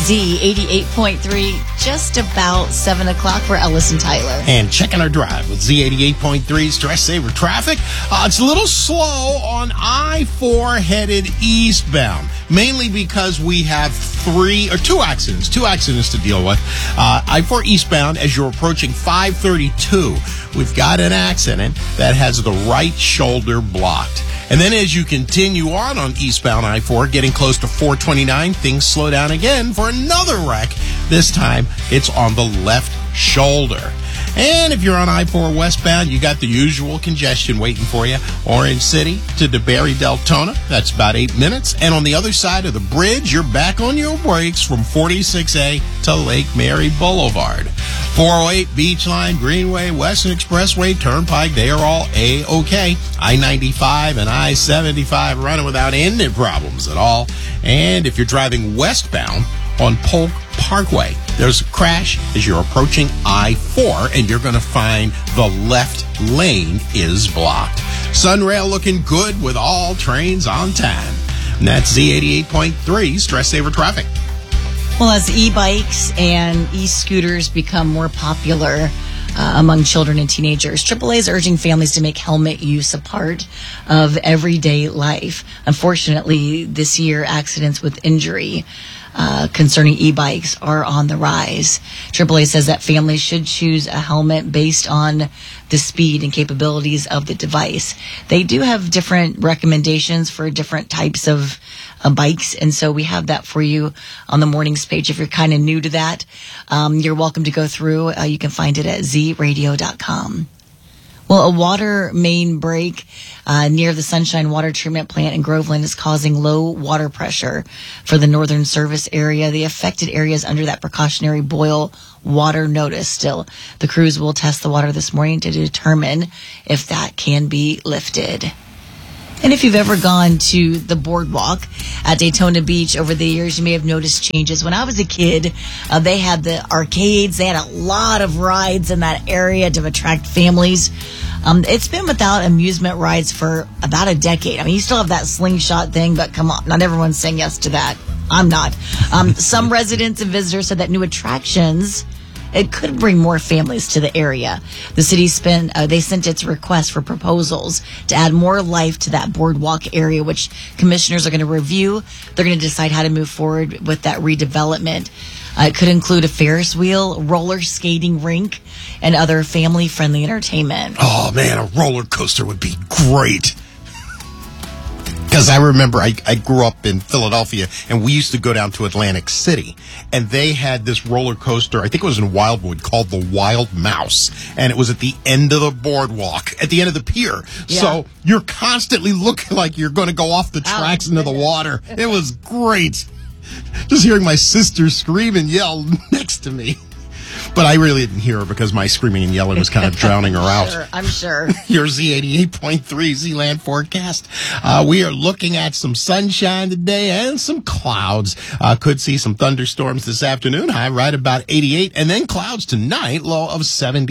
Z88.3, just about 7 o'clock for Ellis and Tyler. And checking our drive with Z88.3 Stress Saver Traffic. It's a little slow on I-4 headed eastbound, mainly because we have two accidents to deal with. I-4 eastbound, as you're approaching 532, we've got an accident that has the right shoulder blocked. And then as you continue on eastbound I-4, getting close to 429, things slow down again for another wreck. This time, it's on the left shoulder. And if you're on I-4 westbound, you got the usual congestion waiting for you. Orange City to DeBerry Deltona, that's about 8 minutes. And on the other side of the bridge, you're back on your brakes from 46A to Lake Mary Boulevard. 408, Beachline, Greenway, Western Expressway, Turnpike, they are all A-OK. I-95 and I-75 running without any problems at all. And if you're driving westbound on Polk Parkway, there's a crash as you're approaching I-4, and you're going to find the left lane is blocked. Sunrail looking good with all trains on time. And that's Z88.3 Stress Saver Traffic. Well, as e-bikes and e-scooters become more popular among children and teenagers, AAA is urging families to make helmet use a part of everyday life. Unfortunately, this year, accidents with injury concerning e-bikes are on the rise. AAA says that families should choose a helmet based on the speed and capabilities of the device. They do have different recommendations for different types of bikes, and so we have that for you on the mornings page. If you're kind of new to that, you're welcome to go through. You can find it at zradio.com. Well, a water main break near the Sunshine Water Treatment Plant in Groveland is causing low water pressure for the northern service area. The affected area is under that precautionary boil water notice still. The crews will test the water this morning to determine if that can be lifted. And if you've ever gone to the boardwalk at Daytona Beach over the years, you may have noticed changes. When I was a kid, they had the arcades. They had a lot of rides in that area to attract families. It's been without amusement rides for about a decade. I mean, you still have that slingshot thing, but come on, not everyone's saying yes to that. I'm not. Some residents and visitors said that new attractions, it could bring more families to the area. The city they sent its request for proposals to add more life to that boardwalk area, which commissioners are going to review. They're going to decide how to move forward with that redevelopment. It could include a Ferris wheel, roller skating rink, and other family-friendly entertainment. Oh, man, a roller coaster would be great. Because I remember I grew up in Philadelphia, and we used to go down to Atlantic City, and they had this roller coaster, I think it was in Wildwood, called the Wild Mouse, and it was at the end of the boardwalk, at the end of the pier. Yeah. So you're constantly looking like you're going to go off the tracks into the water. It was great. Just hearing my sister scream and yell next to me. But I really didn't hear her because my screaming and yelling was kind of drowning her out. I'm sure. Your Z88.3 Z-Land forecast. We are looking at some sunshine today and some clouds. Could see some thunderstorms this afternoon. High right about 88. And then clouds tonight, low of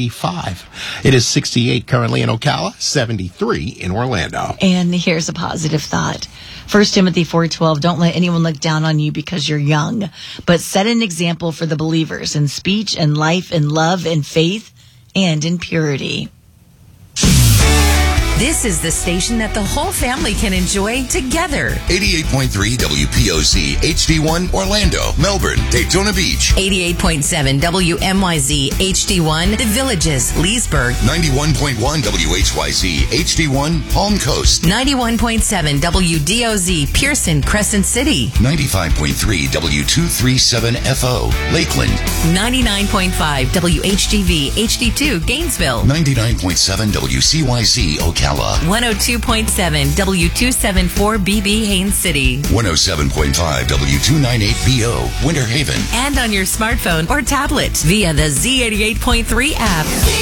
75. It is 68 currently in Ocala, 73 in Orlando. And here's a positive thought. 1 Timothy 4:12, don't let anyone look down on you because you're young, but set an example for the believers in speech and life and love and faith and in purity. This is the station that the whole family can enjoy together. 88.3 WPOC, HD1, Orlando, Melbourne, Daytona Beach. 88.7 WMYZ, HD1, The Villages, Leesburg. 91.1 WHYZ, HD1, Palm Coast. 91.7 WDOZ, Pearson, Crescent City. 95.3 W237FO, Lakeland. 99.5 WHGV, HD2, Gainesville. 99.7 WCYZ, Ocala. 102.7 W274BB, Haines City. 107.5 W298BO, Winter Haven. And on your smartphone or tablet via the Z88.3 app.